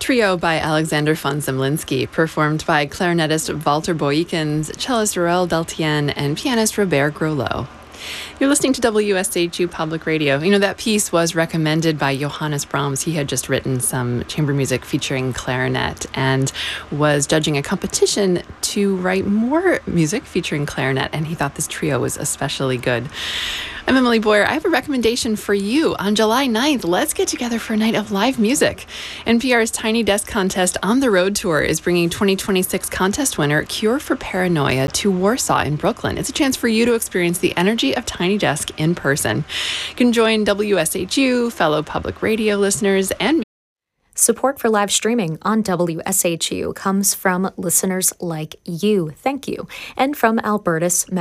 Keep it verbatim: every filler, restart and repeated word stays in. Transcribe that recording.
Trio by Alexander von Zemlinsky, performed by clarinetist Walter Boykins, cellist Raoul Deltien, and pianist Robert Grolot. You're listening to W S H U Public Radio. You know, that piece was recommended by Johannes Brahms. He had just written some chamber music featuring clarinet and was judging a competition to write more music featuring clarinet, and he thought this trio was especially good. I'm Emily Boyer. I have a recommendation for you. On July ninth, let's get together for a night of live music. N P R's Tiny Desk Contest on the Road Tour is bringing twenty twenty-six contest winner Cure for Paranoia to Warsaw in Brooklyn. It's a chance for you to experience the energy of Tiny Desk in person. You can join W S H U, fellow public radio listeners, and support for live streaming on W S H U comes from listeners like you. Thank you. And from Albertus